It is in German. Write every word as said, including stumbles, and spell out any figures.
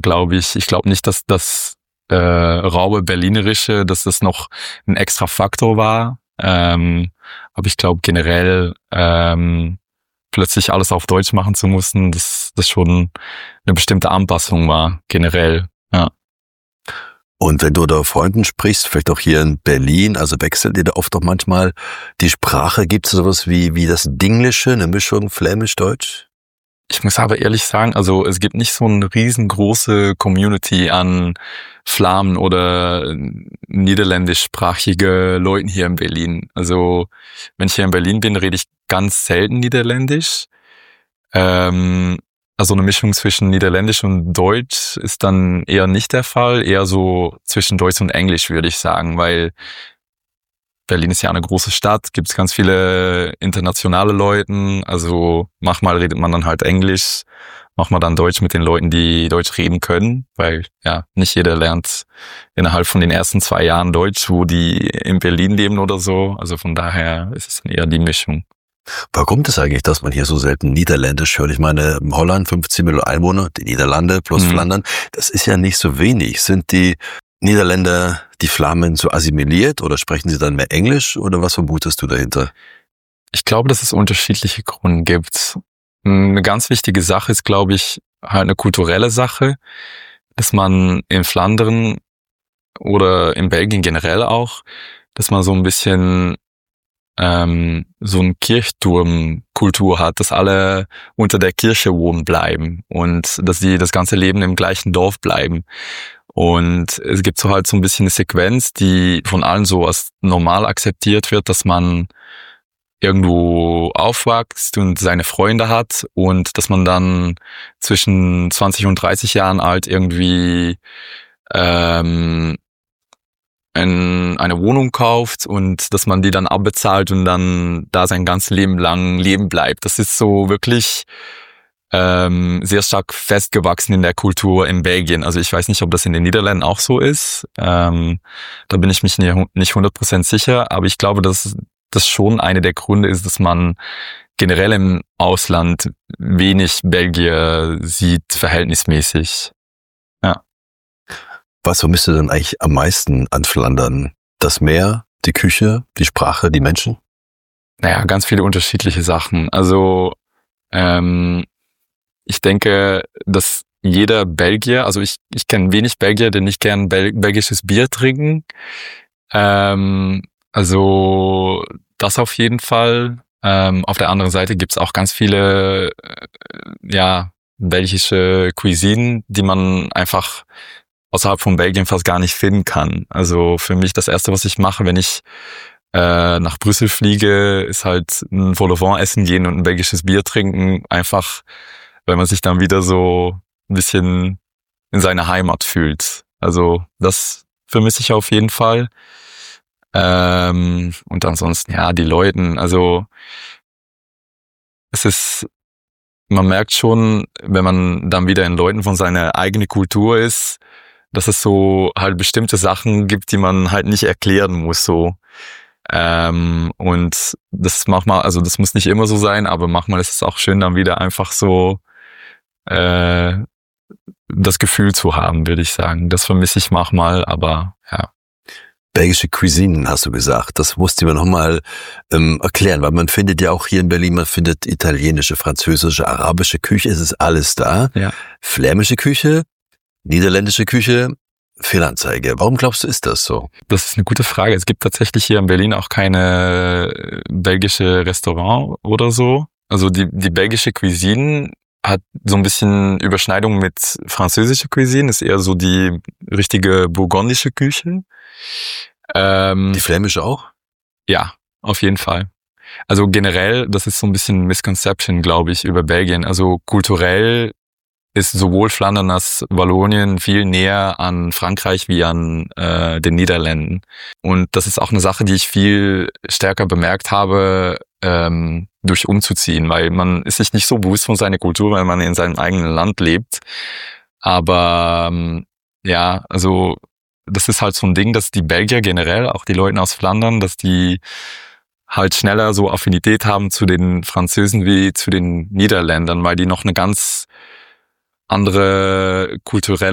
glaube ich. Ich glaube nicht, dass das äh, raue Berlinerische, dass das noch ein extra Faktor war. Ähm, aber ich glaube generell ähm, plötzlich alles auf Deutsch machen zu müssen, dass das schon eine bestimmte Anpassung war, generell, ja. Und wenn du da Freunden sprichst, vielleicht auch hier in Berlin, also wechselt ihr da oft doch manchmal die Sprache? Gibt es sowas wie, wie das Dinglische, eine Mischung Flämisch-Deutsch? Ich muss aber ehrlich sagen, also es gibt nicht so eine riesengroße Community an Flamen oder niederländischsprachige Leuten hier in Berlin. Also wenn ich hier in Berlin bin, rede ich ganz selten Niederländisch. Ähm, also eine Mischung zwischen Niederländisch und Deutsch ist dann eher nicht der Fall. Eher so zwischen Deutsch und Englisch, würde ich sagen, weil Berlin ist ja eine große Stadt, gibt es ganz viele internationale Leute, also manchmal redet man dann halt Englisch, manchmal dann Deutsch mit den Leuten, die Deutsch reden können, weil ja nicht jeder lernt innerhalb von den ersten zwei Jahren Deutsch, wo die in Berlin leben oder so, also von daher ist es dann eher die Mischung. Warum kommt es eigentlich, dass man hier so selten Niederländisch hört? Ich meine, Holland, fünfzehn Millionen Einwohner, die Niederlande plus mhm. Flandern, das ist ja nicht so wenig. Sind die Niederländer, die Flamen so assimiliert oder sprechen sie dann mehr Englisch oder was vermutest du dahinter? Ich glaube, dass es unterschiedliche Gründe gibt. Eine ganz wichtige Sache ist, glaube ich, halt eine kulturelle Sache, dass man in Flandern oder in Belgien generell auch, dass man so ein bisschen ähm, so eine Kirchturmkultur hat, dass alle unter der Kirche wohnen bleiben und dass sie das ganze Leben im gleichen Dorf bleiben. Und es gibt so halt so ein bisschen eine Sequenz, die von allen so als normal akzeptiert wird, dass man irgendwo aufwächst und seine Freunde hat und dass man dann zwischen zwanzig und dreißig Jahren alt irgendwie ähm, ein, eine Wohnung kauft und dass man die dann abbezahlt und dann da sein ganzes Leben lang leben bleibt. Das ist so wirklich ähm, sehr stark festgewachsen in der Kultur in Belgien. Also ich weiß nicht, ob das in den Niederlanden auch so ist. Ähm, da bin ich mich nicht hundert Prozent sicher, aber ich glaube, dass das schon einer der Gründe ist, dass man generell im Ausland wenig Belgier sieht, verhältnismäßig. Ja. Was vermisst du denn eigentlich am meisten an Flandern? Das Meer, die Küche, die Sprache, die Menschen? Naja, ganz viele unterschiedliche Sachen. Also ähm, ich denke, dass jeder Belgier, also ich, ich kenne wenig Belgier, die nicht gern Bel- belgisches Bier trinken. Ähm, also das auf jeden Fall. Ähm, auf der anderen Seite gibt's auch ganz viele äh, ja belgische Cuisine, die man einfach außerhalb von Belgien fast gar nicht finden kann. Also für mich das Erste, was ich mache, wenn ich äh, nach Brüssel fliege, ist halt ein Vol au Vent essen gehen und ein belgisches Bier trinken. Einfach, weil man sich dann wieder so ein bisschen in seiner Heimat fühlt. Also das vermisse ich auf jeden Fall. Ähm, und ansonsten, ja, die Leuten, also es ist, man merkt schon, wenn man dann wieder in Leuten von seiner eigenen Kultur ist, dass es so halt bestimmte Sachen gibt, die man halt nicht erklären muss, so. Ähm, und das manchmal, also das muss nicht immer so sein, aber manchmal ist es auch schön, dann wieder einfach so äh, das Gefühl zu haben, würde ich sagen. Das vermisse ich manchmal, aber ja. Belgische Cuisine, hast du gesagt. Das musste man nochmal ähm, erklären, weil man findet ja auch hier in Berlin, man findet italienische, französische, arabische Küche, es ist alles da. Ja. Flämische Küche, niederländische Küche, Fehlanzeige. Warum glaubst du, ist das so? Das ist eine gute Frage. Es gibt tatsächlich hier in Berlin auch keine belgische Restaurant oder so. Also die, die belgische Cuisine hat so ein bisschen Überschneidung mit französischer Cuisine, ist eher so die richtige burgundische Küche. Ähm, die flämische auch? Ja, auf jeden Fall. Also generell, das ist so ein bisschen Misconception, glaube ich, über Belgien. Also kulturell ist sowohl Flandern als Wallonien viel näher an Frankreich wie an äh, den Niederlanden. Und das ist auch eine Sache, die ich viel stärker bemerkt habe, ähm, durch umzuziehen, weil man ist sich nicht so bewusst von seiner Kultur, weil man in seinem eigenen Land lebt. Aber ähm, ja, also das ist halt so ein Ding, dass die Belgier generell, auch die Leute aus Flandern, dass die halt schneller so Affinität haben zu den Französen wie zu den Niederländern, weil die noch eine ganz andere kulturelle